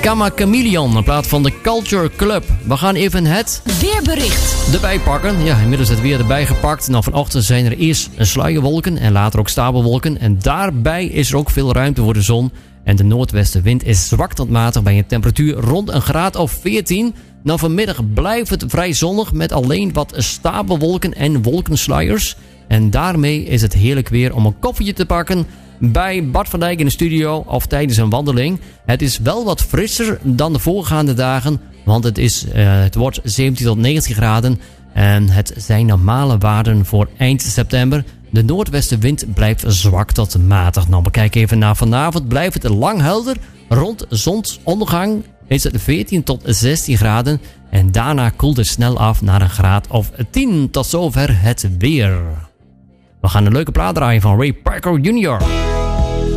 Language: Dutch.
Gamma Chameleon in plaats van de Culture Club. We gaan even het weerbericht erbij pakken. Ja, inmiddels het weer erbij gepakt. Nou, vanochtend zijn er eerst sluierwolken en later ook stapelwolken. En daarbij is er ook veel ruimte voor de zon. En de noordwestenwind is zwak tot matig bij een temperatuur rond een graad of 14. Nou, vanmiddag blijft het vrij zonnig met alleen wat stapelwolken en wolkensluiers. En daarmee is het heerlijk weer om een koffietje te pakken bij Bart van Dijk in de studio of tijdens een wandeling. Het is wel wat frisser dan de voorgaande dagen, want het wordt 17 tot 19 graden. En het zijn normale waarden voor eind september. De noordwestenwind blijft zwak tot matig. Nou, we kijken even naar vanavond. Blijft het lang helder. Rond zonsondergang is het 14 tot 16 graden. En daarna koelt het snel af naar een graad of 10. Tot zover het weer. We gaan een leuke plaat draaien van Ray Parker Jr.